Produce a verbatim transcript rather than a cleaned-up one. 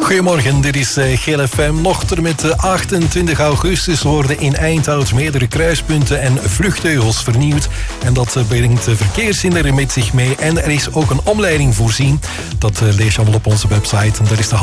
Goedemorgen, dit is G L F M. Nog tot en met achtentwintig augustus worden in Eindhoven meerdere kruispunten en vluchtteugels vernieuwd. En dat brengt verkeershinderen met zich mee. En er is ook een omleiding voorzien. Dat lees je allemaal op onze website. En daar is de